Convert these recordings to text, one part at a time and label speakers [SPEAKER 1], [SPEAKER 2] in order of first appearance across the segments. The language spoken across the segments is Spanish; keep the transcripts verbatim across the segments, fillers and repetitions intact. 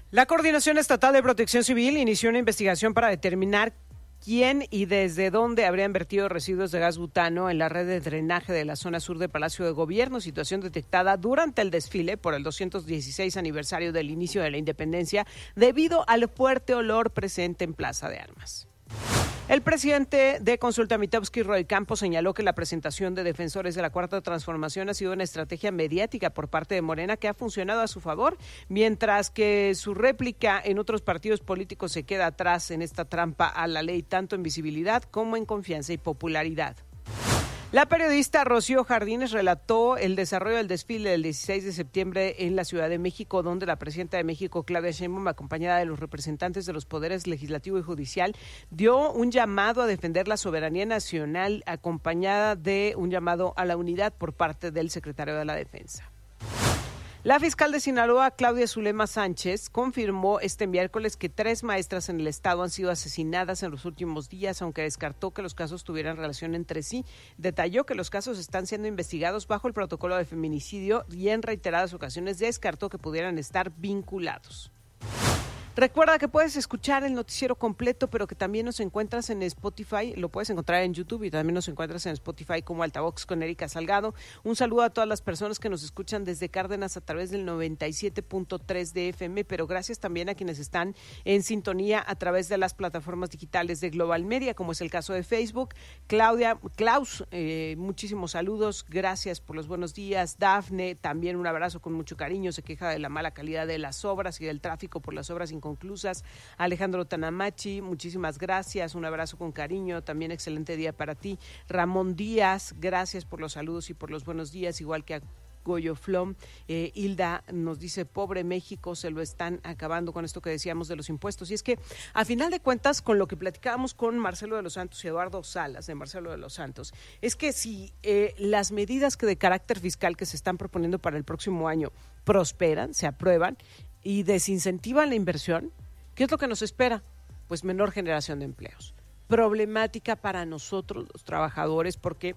[SPEAKER 1] La Coordinación Estatal de Protección Civil inició una investigación para determinar quién y desde dónde habrían vertido residuos de gas butano en la red de drenaje de la zona sur del Palacio de Gobierno, situación detectada durante el desfile por el doscientos dieciséis aniversario del inicio de la independencia debido al fuerte olor presente en Plaza de Armas. El presidente de Consulta Mitofsky, Roy Campos, señaló que la presentación de defensores de la Cuarta Transformación ha sido una estrategia mediática por parte de Morena que ha funcionado a su favor, mientras que su réplica en otros partidos políticos se queda atrás en esta trampa a la ley, tanto en visibilidad como en confianza y popularidad. La periodista Rocío Jardines relató el desarrollo del desfile del dieciséis de septiembre en la Ciudad de México, donde la presidenta de México, Claudia Sheinbaum, acompañada de los representantes de los poderes legislativo y judicial, dio un llamado a defender la soberanía nacional, acompañada de un llamado a la unidad por parte del secretario de la Defensa. La fiscal de Sinaloa, Claudia Zulema Sánchez, confirmó este miércoles que tres maestras en el estado han sido asesinadas en los últimos días, aunque descartó que los casos tuvieran relación entre sí. Detalló que los casos están siendo investigados bajo el protocolo de feminicidio y en reiteradas ocasiones descartó que pudieran estar vinculados. Recuerda que puedes escuchar el noticiero completo, pero que también nos encuentras en Spotify, lo puedes encontrar en YouTube y también nos encuentras en Spotify como Altavox con Erika Salgado. Un saludo a todas las personas que nos escuchan desde Cárdenas a través del noventa y siete punto tres de F M, pero gracias también a quienes están en sintonía a través de las plataformas digitales de Global Media, como es el caso de Facebook. Claudia, Klaus, eh, muchísimos saludos, gracias por los buenos días. Dafne, también un abrazo con mucho cariño, se queja de la mala calidad de las obras y del tráfico por las obras inconclusas. Alejandro Tanamachi, muchísimas gracias, un abrazo con cariño, también excelente día para ti. Ramón Díaz, gracias por los saludos y por los buenos días, igual que a Goyo Flom. eh, Hilda nos dice, pobre México, se lo están acabando con esto que decíamos de los impuestos. Y es que, a final de cuentas, con lo que platicábamos con Marcelo de los Santos y Eduardo Salas, de Marcelo de los Santos, es que si eh, las medidas que de carácter fiscal que se están proponiendo para el próximo año prosperan, se aprueban y desincentivan la inversión, ¿qué es lo que nos espera? Pues menor generación de empleos. Problemática para nosotros, los trabajadores, porque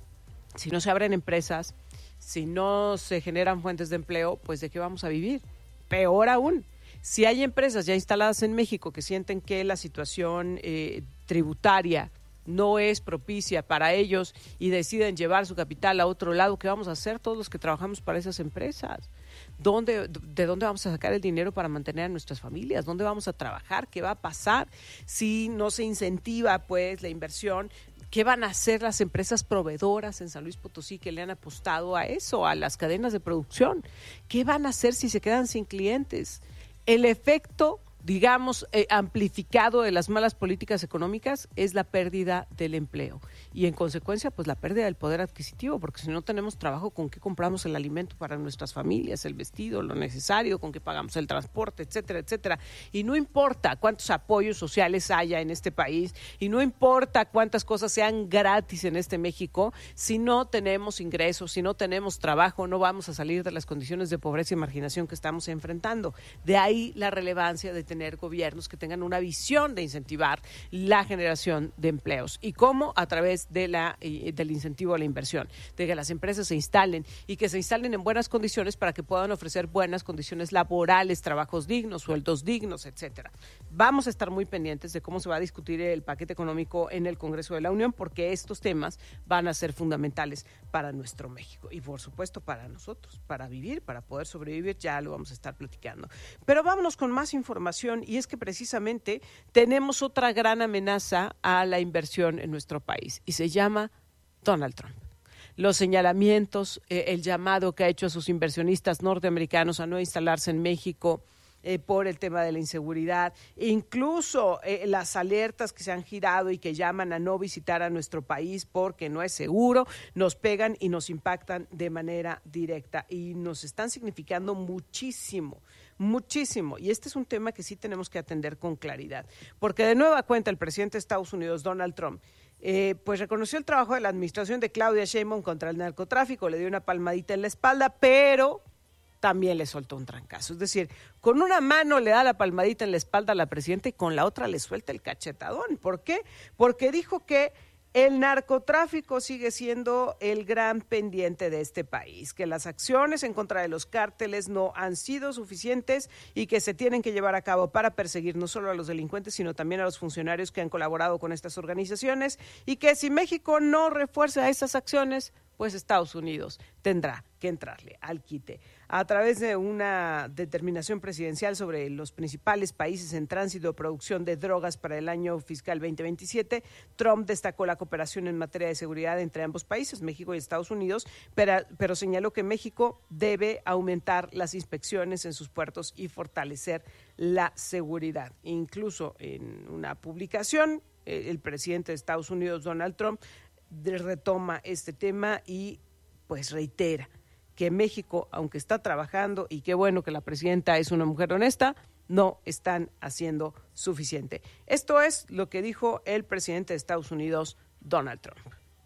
[SPEAKER 1] si no se abren empresas, si no se generan fuentes de empleo, pues ¿de qué vamos a vivir? Peor aún, si hay empresas ya instaladas en México que sienten que la situación eh, tributaria no es propicia para ellos y deciden llevar su capital a otro lado, ¿qué vamos a hacer todos los que trabajamos para esas empresas? ¿Dónde, ¿De dónde vamos a sacar el dinero para mantener a nuestras familias? ¿Dónde vamos a trabajar? ¿Qué va a pasar si no se incentiva pues la inversión? ¿Qué van a hacer las empresas proveedoras en San Luis Potosí que le han apostado a eso, a las cadenas de producción? ¿Qué van a hacer si se quedan sin clientes? El efecto, digamos, eh, amplificado de las malas políticas económicas es la pérdida del empleo y en consecuencia pues la pérdida del poder adquisitivo, porque si no tenemos trabajo, ¿con qué compramos el alimento para nuestras familias, el vestido, lo necesario, con qué pagamos el transporte, etcétera, etcétera? Y no importa cuántos apoyos sociales haya en este país y no importa cuántas cosas sean gratis en este México, si no tenemos ingresos, si no tenemos trabajo, no vamos a salir de las condiciones de pobreza y marginación que estamos enfrentando. De ahí la relevancia de tener gobiernos que tengan una visión de incentivar la generación de empleos. ¿Y cómo? A través de la, eh, del incentivo a la inversión, de que las empresas se instalen y que se instalen en buenas condiciones para que puedan ofrecer buenas condiciones laborales, trabajos dignos, sueldos dignos, etcétera. Vamos a estar muy pendientes de cómo se va a discutir el paquete económico en el Congreso de la Unión, porque estos temas van a ser fundamentales para nuestro México y, por supuesto, para nosotros, para vivir, para poder sobrevivir, ya lo vamos a estar platicando. Pero vámonos con más información, y es que precisamente tenemos otra gran amenaza a la inversión en nuestro país y se llama Donald Trump. Los señalamientos, eh, el llamado que ha hecho a sus inversionistas norteamericanos a no instalarse en México eh, por el tema de la inseguridad, incluso eh, las alertas que se han girado y que llaman a no visitar a nuestro país porque no es seguro, nos pegan y nos impactan de manera directa y nos están significando muchísimo. Muchísimo, y este es un tema que sí tenemos que atender con claridad, porque de nueva cuenta el presidente de Estados Unidos, Donald Trump, eh, pues reconoció el trabajo de la administración de Claudia Sheinbaum contra el narcotráfico, le dio una palmadita en la espalda, pero también le soltó un trancazo, es decir, con una mano le da la palmadita en la espalda a la presidenta y con la otra le suelta el cachetadón. ¿Por qué? Porque dijo que El narcotráfico sigue siendo el gran pendiente de este país, que las acciones en contra de los cárteles no han sido suficientes y que se tienen que llevar a cabo para perseguir no solo a los delincuentes, sino también a los funcionarios que han colaborado con estas organizaciones, y que si México no refuerza esas acciones, pues Estados Unidos tendrá que entrarle al quite. A través de una determinación presidencial sobre los principales países en tránsito de producción de drogas para el año fiscal veinte veintisiete, Trump destacó la cooperación en materia de seguridad entre ambos países, México y Estados Unidos, pero, pero señaló que México debe aumentar las inspecciones en sus puertos y fortalecer la seguridad. Incluso en una publicación, el presidente de Estados Unidos, Donald Trump, retoma este tema y pues reitera que México, aunque está trabajando, y qué bueno que la presidenta es una mujer honesta, no están haciendo suficiente. Esto es lo que dijo el presidente de Estados Unidos, Donald Trump.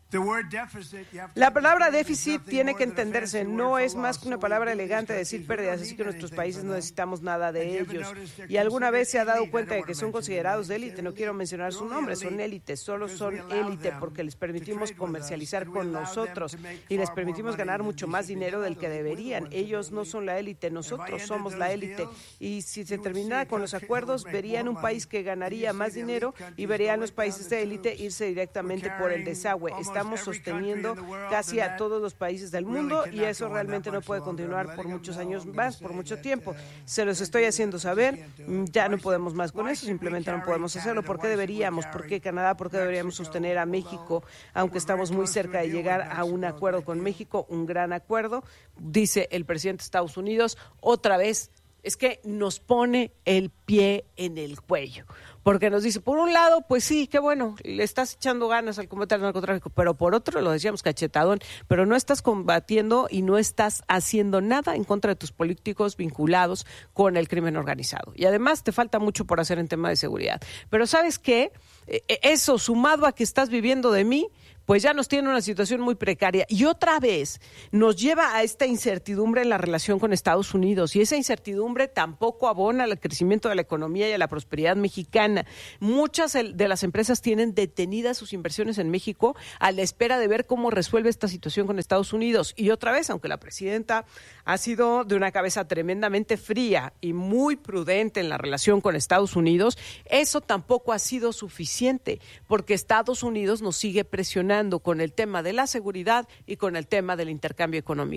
[SPEAKER 1] La palabra déficit tiene que entenderse, no es más que una palabra elegante de decir pérdidas, así que nuestros países no necesitamos nada de ellos. Y alguna vez se ha dado cuenta de que son considerados de élite, no quiero mencionar su nombre, son élites, solo son élite porque les permitimos comercializar con nosotros y les permitimos ganar mucho más dinero del que deberían. Ellos no son la élite, nosotros somos la élite. Y si se terminara con los acuerdos, verían un país que ganaría más dinero y verían los países de élite irse directamente por el desagüe. Está Estamos sosteniendo casi a todos los países del mundo y eso realmente no puede continuar por muchos años más, por mucho tiempo. Se los estoy haciendo saber, ya no podemos más con eso, simplemente no podemos hacerlo. ¿Por qué deberíamos? ¿Por qué Canadá? ¿Por qué deberíamos sostener a México? Aunque estamos muy cerca de llegar a un acuerdo con México, un gran acuerdo, dice el presidente de Estados Unidos, otra vez, es que nos pone el pie en el cuello. Porque nos dice, por un lado, pues sí, qué bueno, le estás echando ganas al combate al narcotráfico, pero por otro, lo decíamos cachetadón, pero no estás combatiendo y no estás haciendo nada en contra de tus políticos vinculados con el crimen organizado. Y además te falta mucho por hacer en tema de seguridad. Pero ¿sabes qué? Eso, sumado a que estás viviendo de mí, pues ya nos tiene una situación muy precaria y otra vez nos lleva a esta incertidumbre en la relación con Estados Unidos, y esa incertidumbre tampoco abona al crecimiento de la economía y a la prosperidad mexicana. Muchas de las empresas tienen detenidas sus inversiones en México a la espera de ver cómo resuelve esta situación con Estados Unidos. Y otra vez, aunque la presidenta ha sido de una cabeza tremendamente fría y muy prudente en la relación con Estados Unidos, eso tampoco ha sido suficiente, porque Estados Unidos nos sigue presionando con el tema de la seguridad y con el tema del intercambio económico.